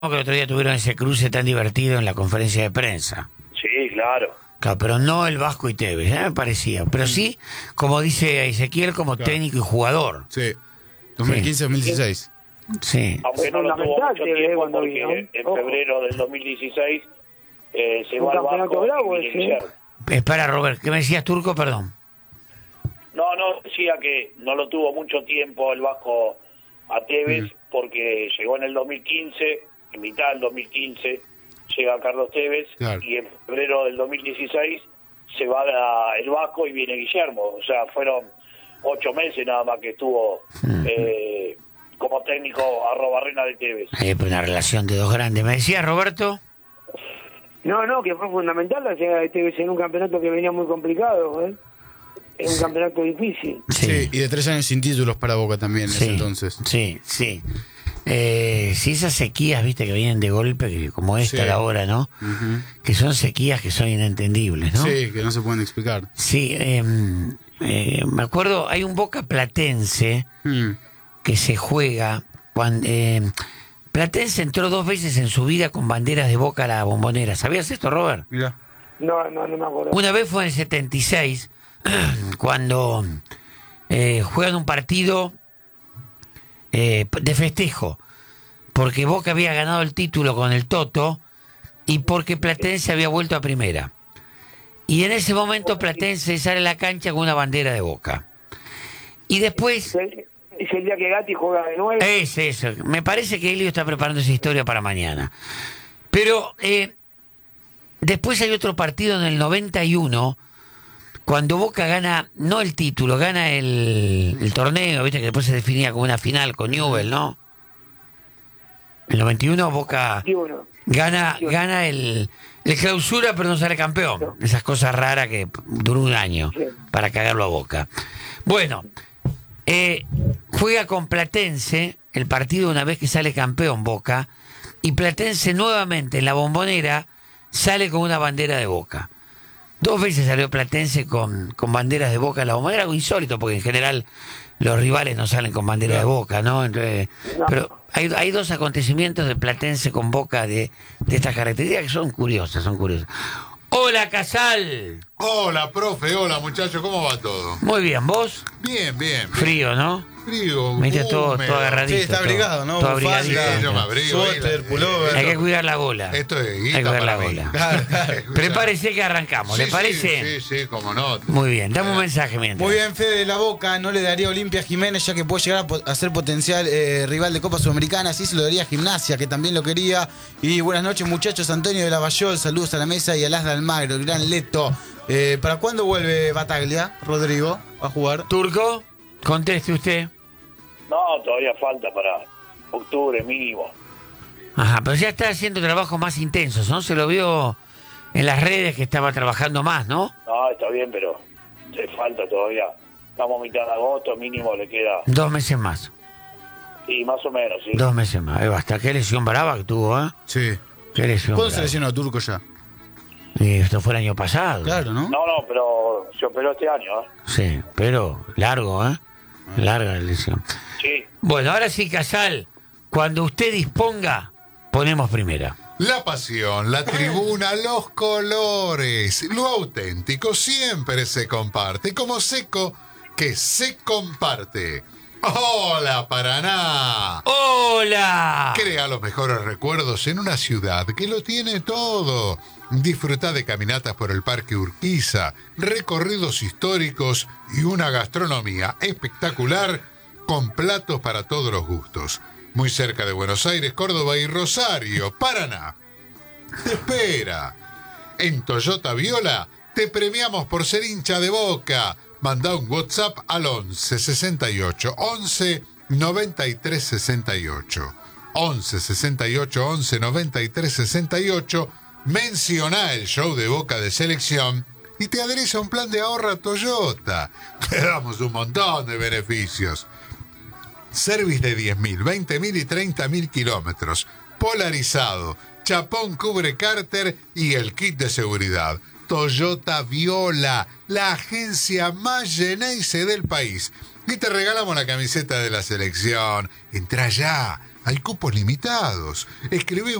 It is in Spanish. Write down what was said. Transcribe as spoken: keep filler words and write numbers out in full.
que el otro día tuvieron ese cruce tan divertido en la conferencia de prensa. Sí, claro. Claro, pero no el Vasco y Tevez, ¿eh? Me parecía. Pero sí, como dice Ezequiel, como Claro. técnico y jugador. Sí. dos mil quince dos mil dieciséis. Sí. Aunque no lo tuvo Fundamental, mucho Tevez, tiempo cuando porque vino. en Ojo. febrero del dos mil dieciséis eh, se Un va al campeonato Vasco bravo y viene ese. Guillermo. Espera, Robert, ¿qué me decías, Turco? Perdón. No, no, decía que no lo tuvo mucho tiempo el Vasco a Tevez Mm. porque llegó en el dos mil quince, en mitad del dos mil quince llega Carlos Tevez Claro. y en febrero del dos mil dieciséis se va a el Vasco y viene Guillermo. O sea, fueron ocho meses nada más que estuvo eh, como técnico a Robarrena de Tevez. Hay una relación de dos grandes. ¿Me decías, Roberto? No, no, que fue fundamental la llegada de Tevez en un campeonato que venía muy complicado, ¿eh? En un campeonato difícil. Sí. y de tres años sin títulos para Boca también en Sí, ese entonces. sí, sí. Eh, sí, esas sequías, viste, que vienen de golpe, que como esta Sí. la hora, ¿no? Ujú. Que son sequías que son inentendibles, ¿no? Sí, que no se pueden explicar. Sí, eh, eh, me acuerdo, hay un Boca Platense Mm. que se juega cuando... eh, Platense entró dos veces en su vida con banderas de Boca a la Bombonera. ¿Sabías esto, Robert? Mirá. No, no, no me acuerdo. Una vez fue en el setenta y seis, cuando eh, juegan un partido eh, de festejo, porque Boca había ganado el título con el Toto y porque Platense había vuelto a primera. Y en ese momento Platense sale a la cancha con una bandera de Boca. Y después... Es el día que Gatti juega de nuevo. Es eso. Me parece que Elio está preparando esa historia para mañana. Pero eh, después hay otro partido en el noventa y uno, cuando Boca gana, no el título, gana el, el torneo, viste que después se definía como una final con Newell, ¿no? El noventa y uno Boca veintiuno. gana, gana el, el clausura, pero no sale campeón. Esas cosas raras que duró un año para cagarlo a Boca. Bueno, eh, juega con Platense el partido una vez que sale campeón Boca, y Platense nuevamente en la Bombonera sale con una bandera de Boca. Dos veces salió Platense con, con banderas de Boca en la Bombonera, algo insólito porque en general los rivales no salen con bandera de Boca, ¿no? Entonces, No. pero hay, hay dos acontecimientos de Platense con Boca de, de estas características que son curiosas, son curiosas. Hola, Casal. Hola, profe, hola, muchacho, ¿cómo va todo? Muy bien, ¿vos? Bien, bien. bien. Frío, ¿no? Frío, Me dice todo, húmedo. todo agarradito. Sí, está todo- abrigado, ¿no? todo Bufanda, abrigadito. Sí, yo me abrigo. Suéter, ahí, pullover. Hay que cuidar la gola. Esto es Hay guita que cuidar para la mí. gola. Claro, claro. Prepárese que arrancamos, Sí, ¿le parece? Sí, sí, sí, cómo no. Muy bien, dame un mensaje mientras. Muy bien, Fede de la Boca no le daría a Olimpia Jiménez, ya que puede llegar a, po- a ser potencial eh, rival de Copa Sudamericana. Sí se lo daría a Gimnasia, que también lo quería. Y buenas noches, muchachos. Antonio de la Bayol, saludos a la mesa y a Las de Almagro, el gran Leto. Eh, ¿Para cuándo vuelve Bataglia, Rodrigo, a jugar? Turco, conteste usted. No, todavía falta para octubre mínimo. Ajá, pero ya está haciendo trabajos más intensos, ¿no? Se lo vio en las redes que estaba trabajando más, ¿no? No, está bien, pero se falta todavía. Estamos a mitad de agosto, mínimo le queda. Dos meses más. Sí, más o menos, sí. Dos meses más. Ahí basta. Qué lesión brava que tuvo, ¿eh? Sí. Qué lesión ¿Cuándo se brava. lesionó Turco ya? Y esto fue el año pasado. Claro, ¿no? No, no, pero se operó este año, ¿eh? Sí, pero largo, ¿eh? Larga la lesión. Sí. Bueno, ahora sí, Casal, cuando usted disponga, ponemos primera. La pasión, la tribuna, los colores, lo auténtico siempre se comparte, como seco que se comparte. ¡Hola, Paraná! ¡Hola! Crea los mejores recuerdos en una ciudad que lo tiene todo. Disfruta de caminatas por el Parque Urquiza, recorridos históricos y una gastronomía espectacular con platos para todos los gustos. Muy cerca de Buenos Aires, Córdoba y Rosario, Paraná. Te espera. En Toyota Viola te premiamos por ser hincha de Boca. Manda un WhatsApp al once sesenta y ocho once noventa y tres sesenta y ocho. once sesenta y ocho once noventa y tres sesenta y ocho. Menciona el show de Boca de selección y te adherís a un plan de ahorra Toyota. Te damos un montón de beneficios. Service de diez mil, veinte mil y treinta mil kilómetros. Polarizado. Chapón cubre cárter y el kit de seguridad. Toyota Viola, la agencia más Geneise del país. Y te regalamos la camiseta de la selección. Entra ya Hay cupos limitados. Escribí